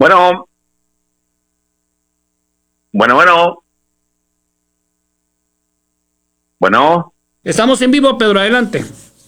Bueno, bueno, bueno, bueno. Estamos en vivo, Pedro, adelante.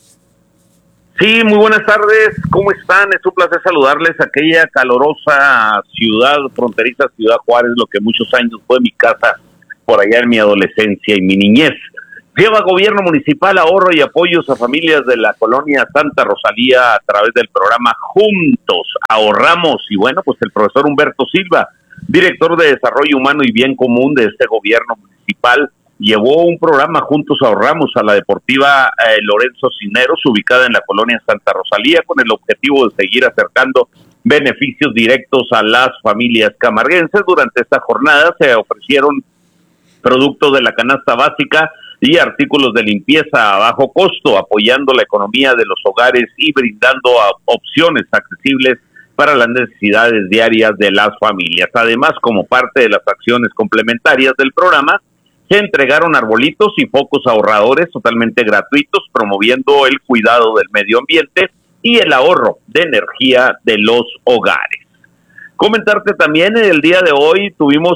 Sí, muy buenas tardes, ¿cómo están? Es un placer saludarles a aquella calorosa ciudad, fronteriza Ciudad Juárez, lo que muchos años fue mi casa por allá en mi adolescencia y mi niñez. Lleva gobierno municipal ahorro y apoyos a familias de la colonia Santa Rosalía a través del programa Juntos Ahorramos. Y bueno, pues el profesor Humberto Silva, director de Desarrollo Humano y Bien Común de este gobierno municipal, llevó un programa Juntos Ahorramos a la deportiva Lorenzo Cisneros, ubicada en la colonia Santa Rosalía, con el objetivo de seguir acercando beneficios directos a las familias camarguenses. Durante esta jornada se ofrecieron productos de la canasta básica y artículos de limpieza a bajo costo, apoyando la economía de los hogares y brindando opciones accesibles para las necesidades diarias de las familias. Además, como parte de las acciones complementarias del programa, se entregaron arbolitos y focos ahorradores totalmente gratuitos, promoviendo el cuidado del medio ambiente y el ahorro de energía de los hogares. Comentarte también, el día de hoy tuvimos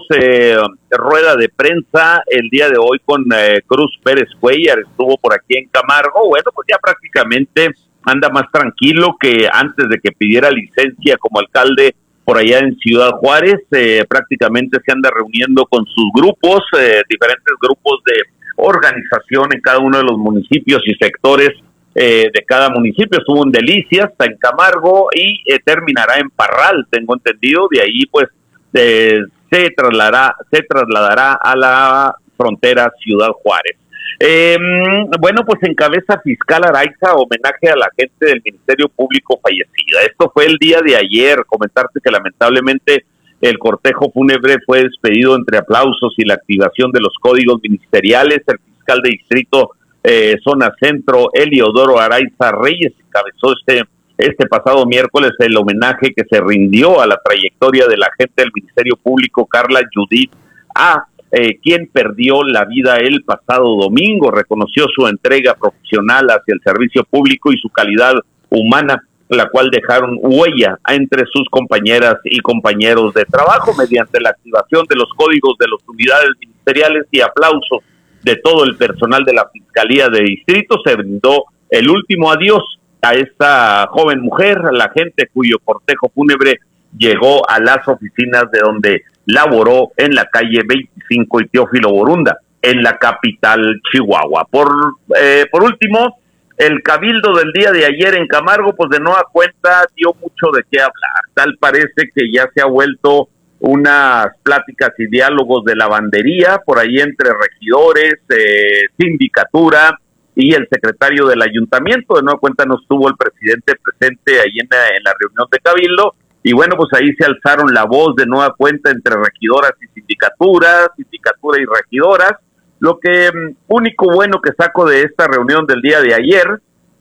rueda de prensa, el día de hoy con Cruz Pérez Cuellar, estuvo por aquí en Camargo. Bueno, pues ya prácticamente anda más tranquilo que antes de que pidiera licencia como alcalde por allá en Ciudad Juárez. Prácticamente se anda reuniendo con sus grupos, diferentes grupos de organización en cada uno de los municipios y sectores de cada municipio. Estuvo en Delicias, está en Camargo y terminará en Parral, tengo entendido. De ahí pues se trasladará a la frontera Ciudad Juárez. Bueno, pues encabeza fiscal Araiza homenaje a la gente del Ministerio Público fallecida. Esto fue el día de ayer. Comentarte que lamentablemente el cortejo fúnebre fue despedido entre aplausos y la activación de los códigos ministeriales. El fiscal de distrito Zona Centro, Eliodoro Araiza Reyes, encabezó este pasado miércoles el homenaje que se rindió a la trayectoria de la agente del Ministerio Público, Carla Judith A., quien perdió la vida el pasado domingo. Reconoció su entrega profesional hacia el servicio público y su calidad humana, la cual dejaron huella entre sus compañeras y compañeros de trabajo. Mediante la activación de los códigos de las unidades ministeriales y aplausos de todo el personal de la Fiscalía de Distrito, se brindó el último adiós a esta joven mujer, la gente cuyo cortejo fúnebre llegó a las oficinas de donde laboró en la calle 25 y Teófilo Borunda, en la capital Chihuahua. Por último, el cabildo del día de ayer en Camargo, pues de nueva cuenta dio mucho de qué hablar. Tal parece que ya se ha vuelto unas pláticas y diálogos de lavandería por ahí entre regidores, sindicatura y el secretario del ayuntamiento. De nueva cuenta no estuvo el presidente presente ahí en la reunión de cabildo. Y bueno, pues ahí se alzaron la voz de nueva cuenta entre regidoras y sindicatura y regidoras. Lo que único bueno que saco de esta reunión del día de ayer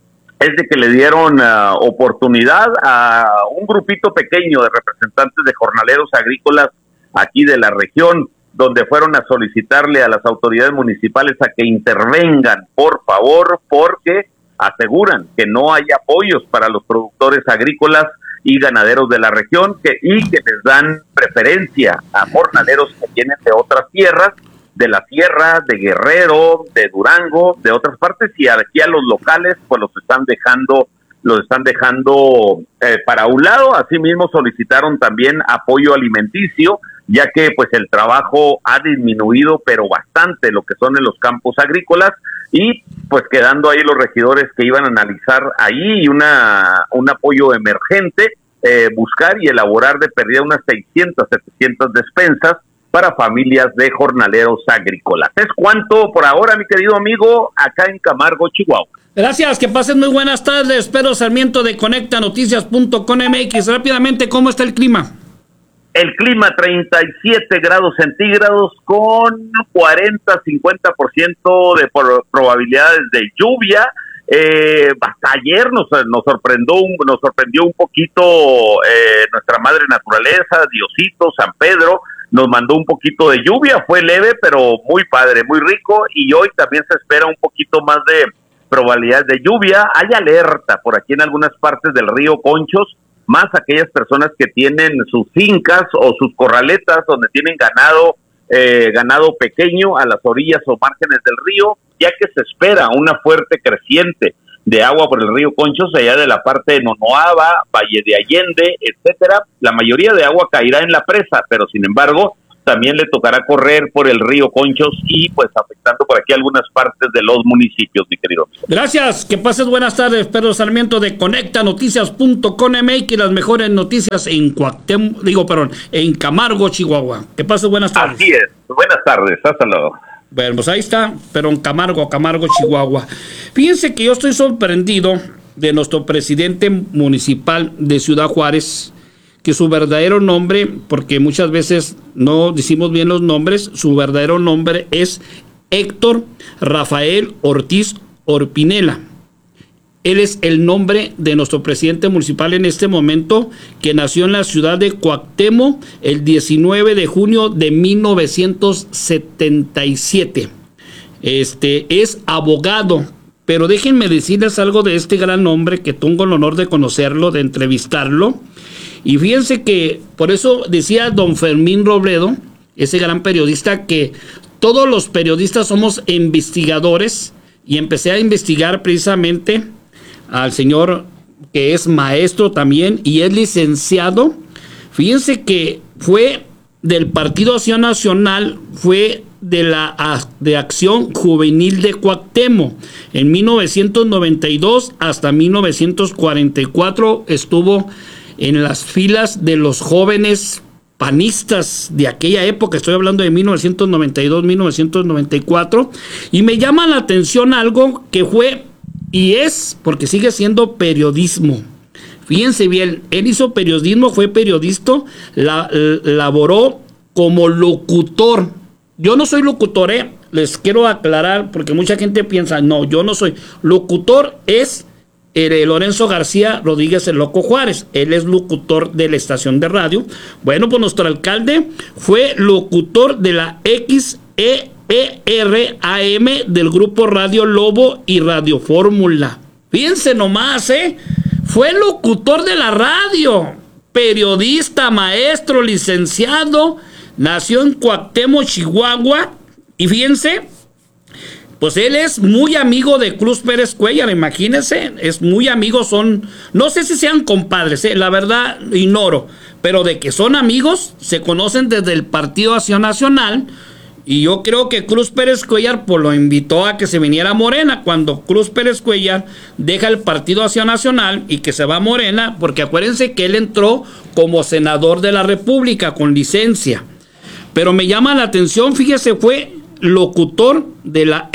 es de que le dieron oportunidad a un grupito pequeño de representantes de jornaleros agrícolas aquí de la región, donde fueron a solicitarle a las autoridades municipales a que intervengan, por favor, porque aseguran que no hay apoyos para los productores agrícolas y ganaderos de la región, y que les dan preferencia a jornaleros que vienen de otras tierras, de la sierra, de Guerrero, de Durango, de otras partes, y aquí a los locales pues los están dejando para un lado. Asimismo solicitaron también apoyo alimenticio, ya que pues el trabajo ha disminuido pero bastante lo que son en los campos agrícolas, y pues quedando ahí los regidores que iban a analizar ahí un apoyo emergente, buscar y elaborar de pérdida unas 600, 700 despensas para familias de jornaleros agrícolas. Es cuanto por ahora, mi querido amigo, acá en Camargo, Chihuahua. Gracias, que pasen muy buenas tardes. Pedro Sarmiento de conectanoticias.com MX. Rápidamente, ¿cómo está el clima? El clima 37 grados centígrados con 40-50% de probabilidades de lluvia. Hasta ayer nos sorprendió un poquito nuestra madre naturaleza, Diosito, San Pedro, nos mandó un poquito de lluvia, fue leve pero muy padre, muy rico, y hoy también se espera un poquito más de probabilidades de lluvia. Hay alerta por aquí en algunas partes del río Conchos más aquellas personas que tienen sus fincas o sus corraletas donde tienen ganado pequeño a las orillas o márgenes del río, ya que se espera una fuerte creciente de agua por el río Conchos, allá de la parte de Nonoaba, Valle de Allende, etcétera. La mayoría de agua caerá en la presa, pero sin embargo también le tocará correr por el río Conchos y pues afectando por aquí algunas partes de los municipios, mi querido. Gracias, que pases buenas tardes. Pedro Sarmiento de ConectaNoticias.com MX, las mejores noticias en en Camargo, Chihuahua. Que pases buenas tardes. Así es, buenas tardes, hasta luego. Bueno, pues ahí está, pero en Camargo, Chihuahua. Fíjense que yo estoy sorprendido de nuestro presidente municipal de Ciudad Juárez, que su verdadero nombre, porque muchas veces no decimos bien los nombres, su verdadero nombre es Héctor Rafael Ortiz Orpinela. Él es el nombre de nuestro presidente municipal en este momento, que nació en la ciudad de Cuauhtémoc el 19 de junio de 1977. Es abogado, pero déjenme decirles algo de este gran hombre que tengo el honor de conocerlo, de entrevistarlo. Y fíjense que por eso decía don Fermín Robledo, ese gran periodista, que todos los periodistas somos investigadores, y empecé a investigar precisamente al señor que es maestro también y es licenciado. Fíjense que fue del Partido Acción Nacional, fue de Acción Juvenil de Cuauhtémoc. En 1992 hasta 1944 estuvo en las filas de los jóvenes panistas de aquella época. Estoy hablando de 1992-1994, y me llama la atención algo que fue y es, porque sigue siendo periodismo. Fíjense bien, él hizo periodismo, fue periodista, laboró como locutor. Yo no soy locutor, les quiero aclarar, porque mucha gente piensa, no, yo no soy locutor. Es Lorenzo García Rodríguez, el Loco Juárez. Él es locutor de la estación de radio. Bueno, pues nuestro alcalde fue locutor de la XERAM del grupo Radio Lobo y Radio Fórmula. Fíjense nomás, fue locutor de la radio, periodista, maestro, licenciado, nació en Cuauhtémoc, Chihuahua, y fíjense, pues él es muy amigo de Cruz Pérez Cuéllar, imagínense, es muy amigo, no sé si sean compadres, la verdad ignoro, pero de que son amigos, se conocen desde el Partido Acción Nacional, y yo creo que Cruz Pérez Cuéllar pues lo invitó a que se viniera a Morena, cuando Cruz Pérez Cuéllar deja el Partido Acción Nacional y que se va a Morena, porque acuérdense que él entró como senador de la República con licencia, pero me llama la atención, fíjese, fue locutor de la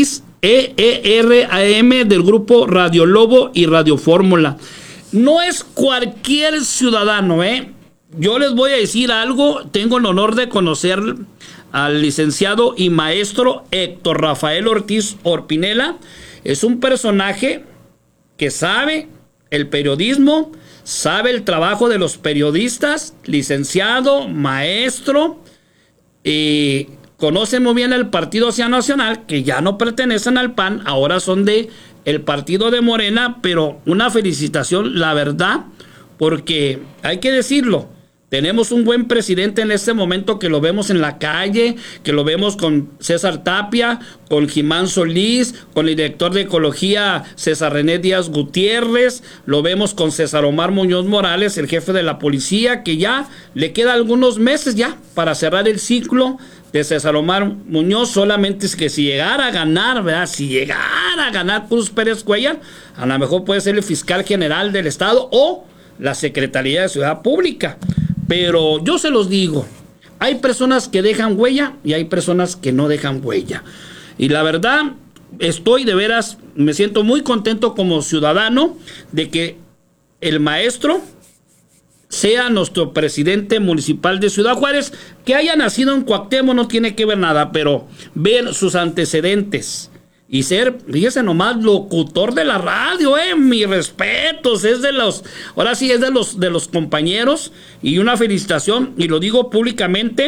XERAM del grupo Radio Lobo y Radio Fórmula. No es cualquier ciudadano, Yo les voy a decir algo, tengo el honor de conocer al licenciado y maestro Héctor Rafael Ortiz Orpinela. Es un personaje que sabe el periodismo, sabe el trabajo de los periodistas, licenciado, maestro, y conoce muy bien el Partido Acción Nacional, que ya no pertenecen al PAN, ahora son de el partido de Morena, pero una felicitación, la verdad, porque hay que decirlo, tenemos un buen presidente en este momento, que lo vemos en la calle, que lo vemos con César Tapia, con Jimán Solís, con el director de Ecología César René Díaz Gutiérrez, lo vemos con César Omar Muñoz Morales, el jefe de la policía, que ya le queda algunos meses ya para cerrar el ciclo de César Omar Muñoz. Solamente es que si llegara a ganar, ¿verdad? Si llegara a ganar Cruz Pérez Cuéllar, a lo mejor puede ser el fiscal general del estado o la Secretaría de Seguridad Pública. Pero yo se los digo, hay personas que dejan huella y hay personas que no dejan huella. Y la verdad, me siento muy contento como ciudadano de que el maestro sea nuestro presidente municipal de Ciudad Juárez. Que haya nacido en Cuauhtémoc no tiene que ver nada, pero ver sus antecedentes y ser, fíjese nomás, locutor de la radio, mis respetos, es de los compañeros, y una felicitación, y lo digo públicamente,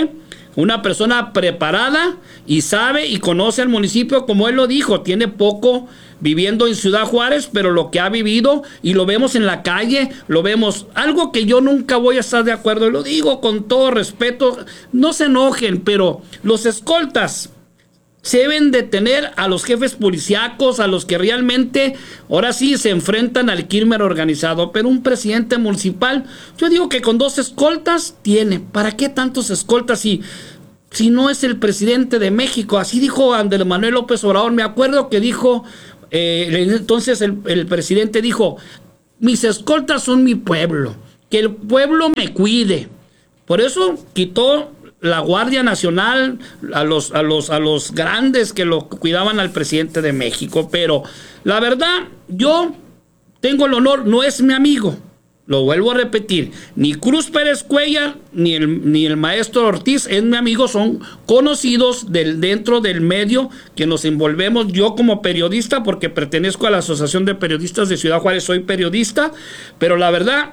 una persona preparada y sabe y conoce el municipio, como él lo dijo, tiene poco viviendo en Ciudad Juárez, pero lo que ha vivido y lo vemos en la calle, lo vemos, algo que yo nunca voy a estar de acuerdo, y lo digo con todo respeto, no se enojen, pero los escoltas se deben de tener a los jefes policíacos, a los que realmente ahora sí se enfrentan al crimen organizado. Pero un presidente municipal, yo digo que con 2 escoltas tiene. ¿Para qué tantos escoltas si no es el presidente de México? Así dijo Andrés Manuel López Obrador. Me acuerdo que dijo, entonces el presidente dijo, mis escoltas son mi pueblo, que el pueblo me cuide. Por eso quitó la Guardia Nacional a los grandes que lo cuidaban al presidente de México. Pero la verdad, yo tengo el honor, no es mi amigo, lo vuelvo a repetir, ni Cruz Pérez Cuellar ni el maestro Ortiz es mi amigo, son conocidos dentro del medio que nos envolvemos. Yo como periodista, porque pertenezco a la Asociación de Periodistas de Ciudad Juárez, soy periodista, pero la verdad,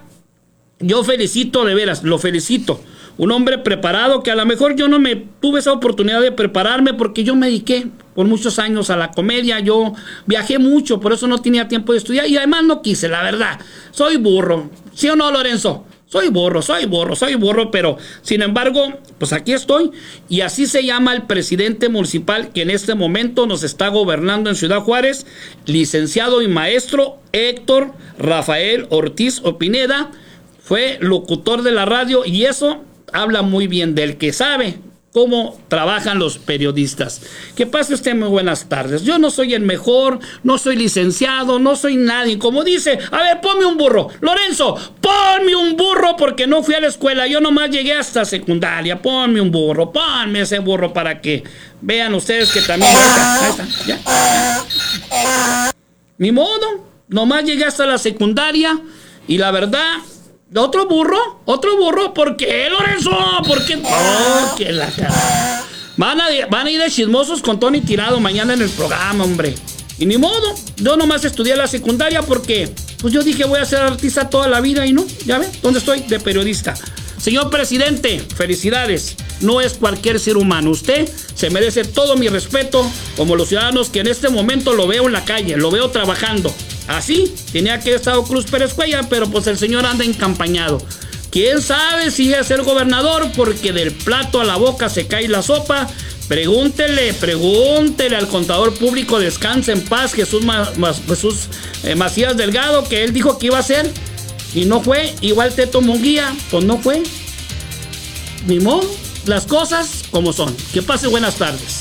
yo felicito, de veras, lo felicito. Un hombre preparado, que a lo mejor yo no me tuve esa oportunidad de prepararme porque yo me dediqué por muchos años a la comedia, yo viajé mucho, por eso no tenía tiempo de estudiar y además no quise, la verdad. Soy burro, ¿sí o no, Lorenzo? Soy burro, pero sin embargo, pues aquí estoy. Y así se llama el presidente municipal que en este momento nos está gobernando en Ciudad Juárez, licenciado y maestro Héctor Rafael Ortiz Opineda. Fue locutor de la radio y eso habla muy bien del que sabe cómo trabajan los periodistas. Que pase usted muy buenas tardes. Yo no soy el mejor, no soy licenciado, no soy nadie. Como dice, a ver, ponme un burro. Lorenzo, ponme un burro porque no fui a la escuela. Yo nomás llegué hasta secundaria. Ponme un burro, ponme ese burro para que vean ustedes que también... Ahí está, ya. Ni modo, nomás llegué hasta la secundaria y la verdad... Otro burro, ¿por qué, Lorenzo? ¿Por qué? Oh, que la cara. Van a ir de chismosos con Tony Tirado mañana en el programa, hombre. Y ni modo, yo nomás estudié la secundaria porque, pues yo dije voy a ser artista toda la vida y no, ya ve, ¿dónde estoy? De periodista. Señor presidente, felicidades. No es cualquier ser humano. Usted se merece todo mi respeto, como los ciudadanos que en este momento lo veo en la calle, lo veo trabajando. Así tenía que haber estado Cruz Pérez Cuellar, pero pues el señor anda encampañado. ¿Quién sabe si es el gobernador? Porque del plato a la boca se cae la sopa. Pregúntele al contador público, descanse en paz, Jesús Macías Delgado, que él dijo que iba a ser y no fue. Igual Teto Munguía, pues no fue. Ni modo, las cosas como son. Que pase buenas tardes.